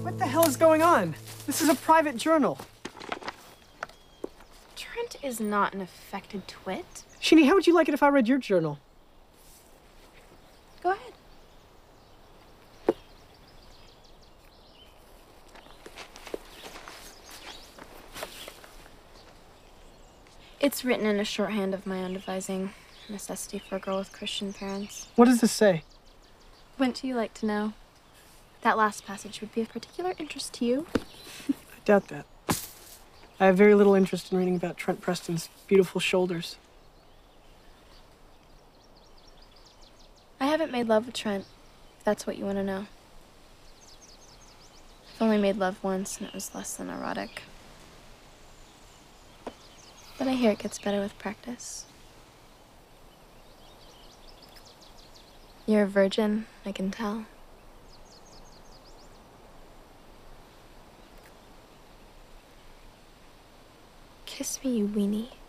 What the hell is going on? This is a private journal. Trent is not an affected twit. Sheenie, how would you like it if I read your journal? Go ahead. It's written in a shorthand of my own devising. Necessity for a girl with Christian parents. What does this say? Wouldn't you like to know? That last passage would be of particular interest to you. I doubt that. I have very little interest in reading about Trent Preston's beautiful shoulders. I haven't made love with Trent, if that's what you want to know. I've only made love once, and it was less than erotic. But I hear it gets better with practice. You're a virgin, I can tell. Kiss me, you weenie.